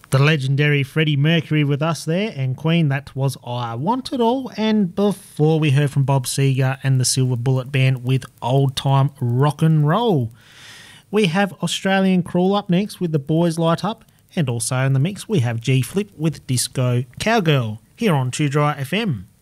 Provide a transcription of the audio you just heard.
The legendary Freddie Mercury with us there, and Queen, that was I Want It All. And before we heard from Bob Seger and the Silver Bullet Band with Old Time Rock and Roll. We have Australian Crawl up next with The Boys Light Up, and also in the mix we have G Flip with Disco Cowgirl here on 2 Dry FM.